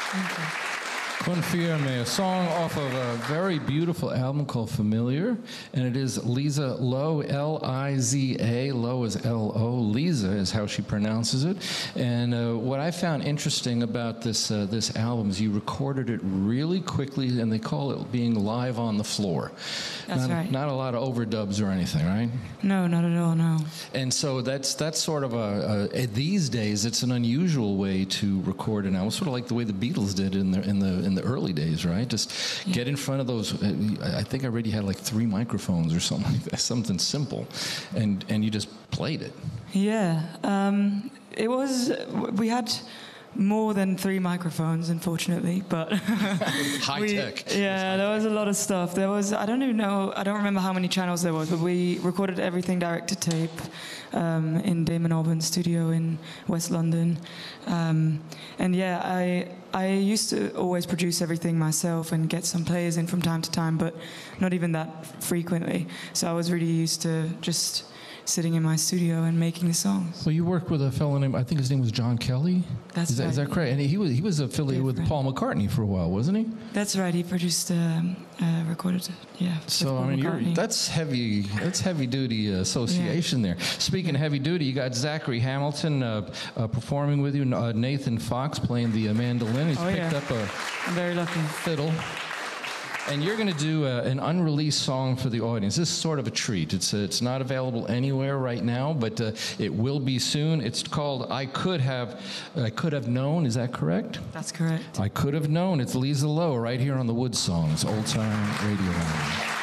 Thank you. Confirme, a song off of a very beautiful album called Familiar, and it is Liza Lowe, L-I-Z-A. Lowe is L-O. Liza is how she pronounces it. And what I found interesting about this album is you recorded it really quickly, and they call it being live on the floor. That's right. Not a lot of overdubs or anything, right? No, not at all, no. And so that's sort of these days it's an unusual way to record an album, sort of like the way the Beatles did in the early days, right? Just get in front of those. I think I read you had like 3 microphones or something like that, something simple, and you just played it. Yeah, it was. We had more than 3 microphones, unfortunately, but high tech. Yeah, there was a lot of stuff. There was. I don't even know. I don't remember how many channels there was, but we recorded everything direct to tape in Damon Albarn's studio in West London, and yeah, I used to always produce everything myself and get some players in from time to time, but not even that frequently. So I was really used to just sitting in my studio and making the songs. Well, you worked with a fellow named, I think his name was John Kelly. That's right. Is that correct? And he was affiliated with Paul McCartney for a while, wasn't he? That's right. He produced, recorded, yeah. So I mean, that's heavy duty association there. Speaking of heavy duty, you got Zachary Hamilton performing with you. Nathan Fox playing the mandolin. He's picked up I'm very lucky. Fiddle. And you're going to do an unreleased song for the audience. This is sort of a treat. It's not available anywhere right now, but it will be soon. It's called I Could Have Known. Is that correct? That's correct. I Could Have Known. It's Liza Lowe right here on the Wood Songs, Old Time Radio Hour.